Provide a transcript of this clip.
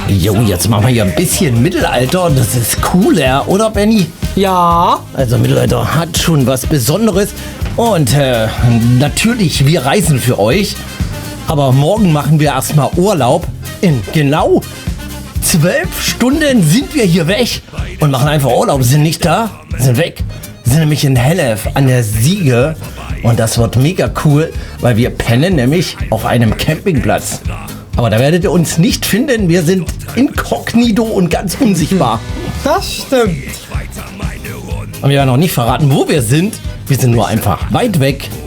Jo, jetzt machen wir hier ein bisschen Mittelalter. Das ist cooler, oder Benny? Ja. Also Mittelalter hat schon was Besonderes. Und natürlich, wir reisen für euch. Aber morgen machen wir erstmal Urlaub. In genau 12 Stunden sind wir hier weg. Und machen einfach Urlaub. Sind nicht da, sind weg. Sind nämlich in Hennef an der Siege. Und das wird mega cool, weil wir pennen nämlich auf einem Campingplatz. Aber da werdet ihr uns nicht finden. Wir sind inkognito und ganz unsichtbar. Das stimmt. Und wir werden noch nicht verraten, wo wir sind. Wir sind nur einfach weit weg.